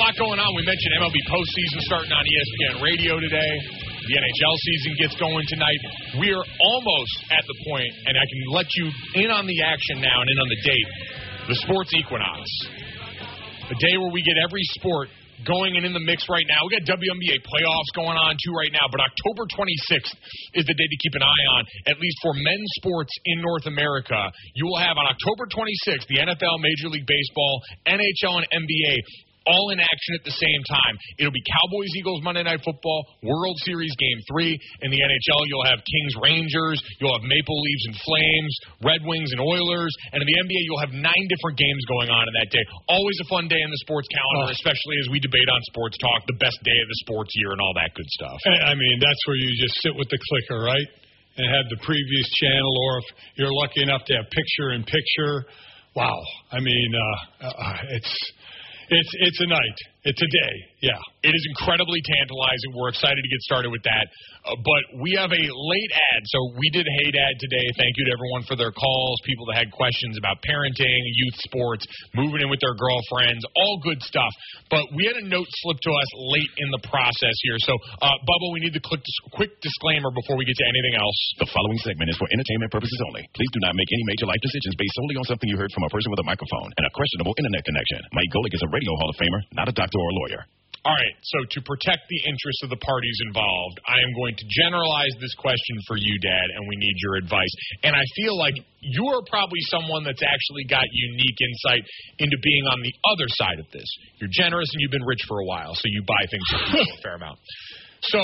lot going on. We mentioned MLB postseason starting on ESPN Radio today. The NHL season gets going tonight. We are almost at the point, and I can let you in on the action now and in on the date, the sports equinox. A day where we get every sport going and in the mix right now. We got WNBA playoffs going on, too, right now. But October 26th is the day to keep an eye on, at least for men's sports in North America. You will have on October 26th the NFL, Major League Baseball, NHL, and NBA all in action at the same time. It'll be Cowboys-Eagles Monday Night Football, World Series Game 3. In the NHL, you'll have Kings-Rangers, you'll have Maple Leafs and Flames, Red Wings and Oilers, and in the NBA, you'll have 9 different games going on in that day. Always a fun day in the sports calendar, especially as we debate on Sports Talk, the best day of the sports year and all that good stuff. I mean, that's where you just sit with the clicker, right, and have the previous channel, or if you're lucky enough to have picture-in-picture. Wow. I mean, It's a night. It's a day. Yeah. It is incredibly tantalizing. We're excited to get started with that. But we have a late ad. So we did a hate ad today. Thank you to everyone for their calls, people that had questions about parenting, youth sports, moving in with their girlfriends, all good stuff. But we had a note slipped to us late in the process here. So, Bubba, we need the quick disclaimer before we get to anything else. The following segment is for entertainment purposes only. Please do not make any major life decisions based solely on something you heard from a person with a microphone and a questionable internet connection. Mike Golick is a radio Hall of Famer, not a doctor or a lawyer. All right, so to protect the interests of the parties involved, I am going to generalize this question for you, Dad, and we need your advice. And I feel like you are probably someone that's actually got unique insight into being on the other side of this. You're generous and you've been rich for a while, so you buy things for a fair amount. So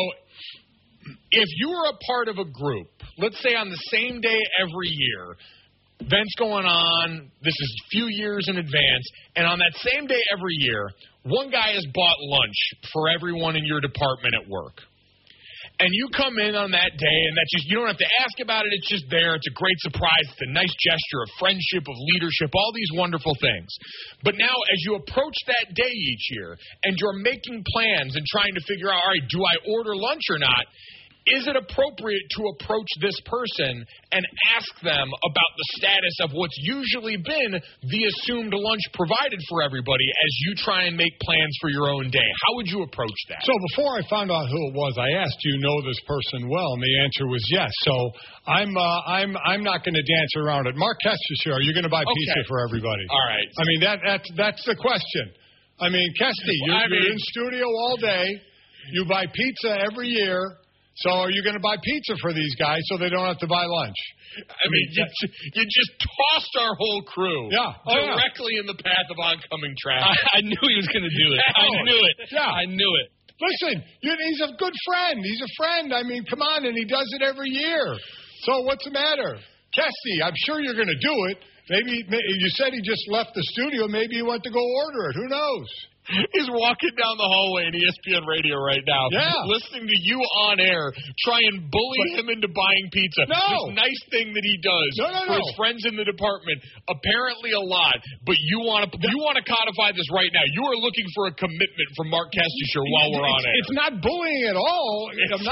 if you are a part of a group, let's say on the same day every year, events going on, this is a few years in advance, and on that same day every year, one guy has bought lunch for everyone in your department at work. And you come in on that day, and that's just, you don't have to ask about it, it's just there, it's a great surprise, it's a nice gesture of friendship, of leadership, all these wonderful things. But now, as you approach that day each year, and you're making plans and trying to figure out, all right, do I order lunch or not? Is it appropriate to approach this person and ask them about the status of what's usually been the assumed lunch provided for everybody as you try and make plans for your own day? How would you approach that? So before I found out who it was, I asked, do you know this person well? And the answer was yes. So I'm not going to dance around it. Mark Kestisher, are you going to buy pizza for everybody? All right. I mean, that's the question. I mean, Kesty, you're in studio all day. You buy pizza every year. So are you going to buy pizza for these guys so they don't have to buy lunch? I mean, you just tossed our whole crew directly in the path of oncoming traffic. I knew he was going to do it. I knew it. Yeah. I knew it. Listen, he's a good friend. He's a friend. I mean, come on, and he does it every year. So what's the matter? Kesty, I'm sure you're going to do it. Maybe you said he just left the studio. Maybe he went to go order it. Who knows? He's walking down the hallway in ESPN Radio right now, listening to you on air, try and bully him into buying pizza. No. This nice thing that he does for his friends in the department, apparently a lot, but you want to codify this right now. You are looking for a commitment from Mark Kestisher while we're on air. It's not bullying at all.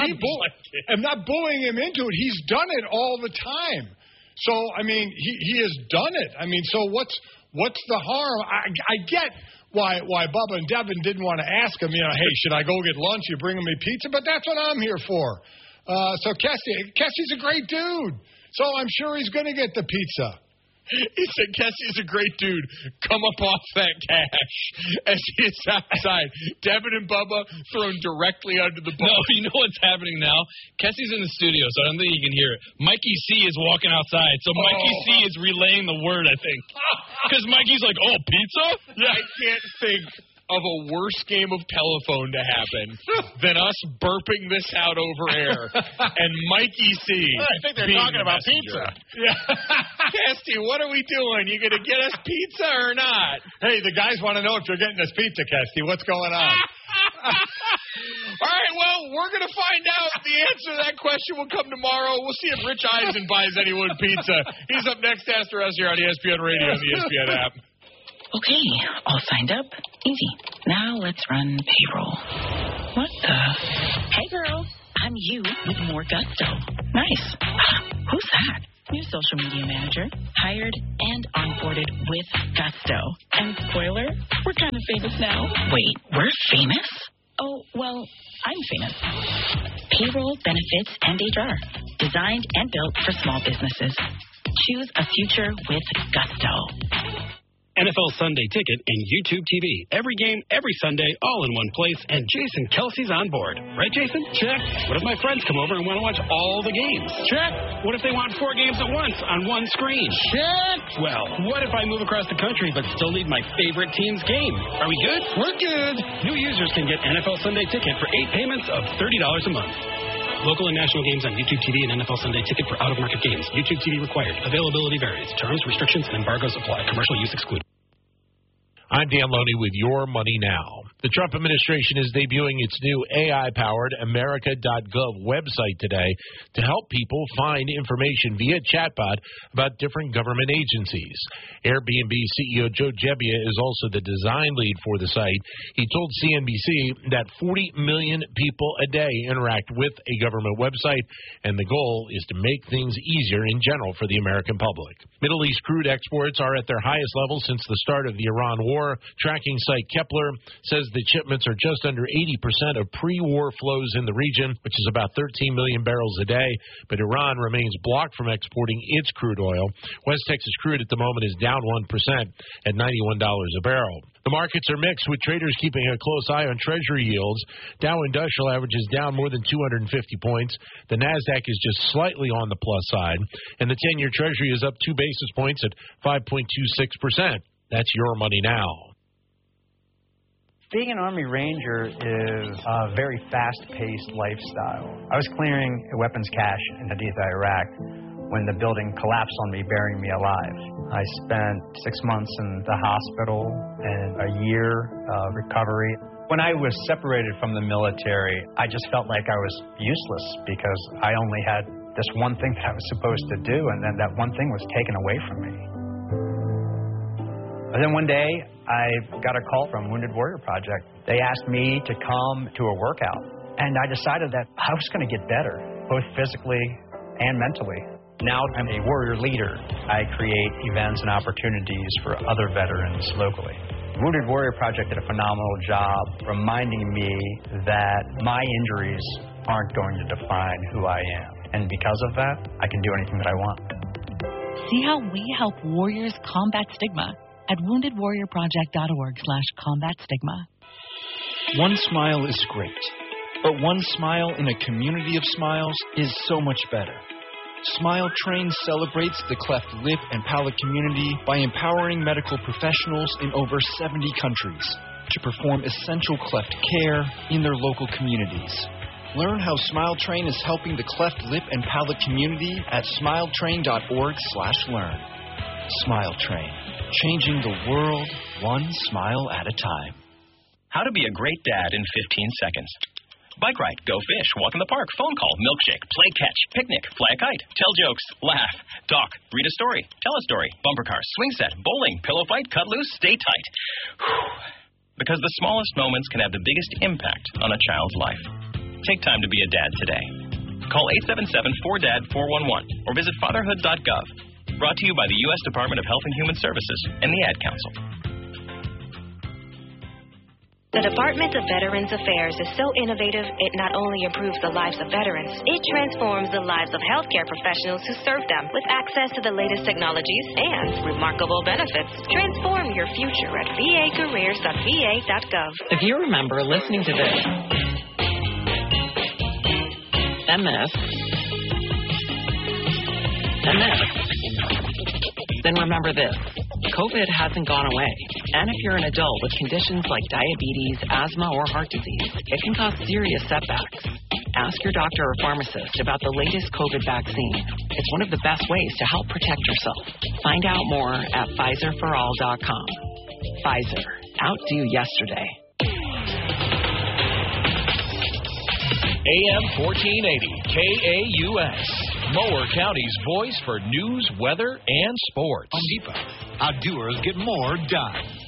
I'm not bullying him into it. He's done it all the time. So, I mean, he has done it. I mean, so what's the harm? I get why Bubba and Devin didn't want to ask him, hey, should I go get lunch? You bringing me pizza? But that's what I'm here for. So Kessy's a great dude. So I'm sure he's going to get the pizza. He said Kessy's a great dude. Come up off that cash. As he is outside, Devin and Bubba thrown directly under the bus. No, you know what's happening now? Kessy's in the studio, so I don't think you can hear it. Mikey C is walking outside, so Mikey C is relaying the word, I think. Because Mikey's like, oh, pizza? Yeah. I can't think of a worse game of telephone to happen than us burping this out over air and Mikey C. I think they're talking about pizza. Yeah. Kesty, what are we doing? You going to get us pizza or not? Hey, the guys want to know if you're getting us pizza, Kesty. What's going on? All right, well, we're going to find out. The answer to that question will come tomorrow. We'll see if Rich Eisen buys anyone pizza. He's up next after us here on ESPN Radio and the ESPN app. Okay, all signed up. Easy. Now let's run payroll. What the? Hey, girl. I'm you with more gusto. Nice. Who's that? new social media manager, hired and onboarded with gusto. And spoiler, we're kind of famous now. Wait, we're famous? Oh, well, I'm famous. Payroll, benefits, and HR. Designed and built for small businesses. Choose a future with gusto. NFL Sunday Ticket and YouTube TV. Every game, every Sunday, all in one place, and Jason Kelsey's on board. Right, Jason? Check. What if my friends come over and want to watch all the games? Check. What if they want 4 games at once on one screen? Check. Well, what if I move across the country but still need my favorite team's game? Are we good? We're good. New users can get NFL Sunday Ticket for 8 payments of $30 a month. Local and national games on YouTube TV and NFL Sunday Ticket for out-of-market games. YouTube TV required. Availability varies. Terms, restrictions, and embargoes apply. Commercial use excluded. I'm Dan Loney with Your Money Now. The Trump administration is debuting its new AI-powered America.gov website today to help people find information via chatbot about different government agencies. Airbnb CEO Joe Gebbia is also the design lead for the site. He told CNBC that 40 million people a day interact with a government website, and the goal is to make things easier in general for the American public. Middle East crude exports are at their highest level since the start of the Iran war. Tracking site Kepler says the shipments are just under 80% of pre-war flows in the region, which is about 13 million barrels a day, but Iran remains blocked from exporting its crude oil. West Texas crude at the moment is down 1% at $91 a barrel. The markets are mixed, with traders keeping a close eye on Treasury yields. Dow Industrial average is down more than 250 points. The NASDAQ is just slightly on the plus side, and the 10-year Treasury is up 2 basis points at 5.26%. That's Your Money Now. Being an Army Ranger is a very fast-paced lifestyle. I was clearing weapons cache in Haditha, Iraq, when the building collapsed on me, burying me alive. I spent 6 months in the hospital and a year of recovery. When I was separated from the military, I just felt like I was useless because I only had this one thing that I was supposed to do, and then that one thing was taken away from me. And then one day, I got a call from Wounded Warrior Project. They asked me to come to a workout, and I decided that I was going to get better, both physically and mentally. Now I'm a warrior leader. I create events and opportunities for other veterans locally. Wounded Warrior Project did a phenomenal job reminding me that my injuries aren't going to define who I am. And because of that, I can do anything that I want. See how we help warriors combat stigma at woundedwarriorproject.org/combatstigma. One smile is great, but one smile in a community of smiles is so much better. Smile Train celebrates the cleft lip and palate community by empowering medical professionals in over 70 countries to perform essential cleft care in their local communities. Learn how Smile Train is helping the cleft lip and palate community at smiletrain.org/learn. Smile Train, changing the world one smile at a time. How to be a great dad in 15 seconds. Bike ride, go fish, walk in the park, phone call, milkshake, play catch, picnic, fly a kite, tell jokes, laugh, talk, read a story, tell a story, bumper car, swing set, bowling, pillow fight, cut loose, stay tight. Because the smallest moments can have the biggest impact on a child's life. Take time to be a dad today. Call 877-4DAD-411 or visit fatherhood.gov. Brought to you by the U.S. Department of Health and Human Services and the Ad Council. The Department of Veterans Affairs is so innovative, it not only improves the lives of veterans, it transforms the lives of healthcare professionals who serve them with access to the latest technologies and remarkable benefits. Transform your future at vacareers.va.gov. If you remember listening to this, and this, and this, then remember this. COVID hasn't gone away. And if you're an adult with conditions like diabetes, asthma, or heart disease, it can cause serious setbacks. Ask your doctor or pharmacist about the latest COVID vaccine. It's one of the best ways to help protect yourself. Find out more at PfizerForAll.com. Pfizer. Outdo yesterday. AM 1480, KAUS. Mower County's voice for news, weather, and sports. Home Depot. Outdoers get more done.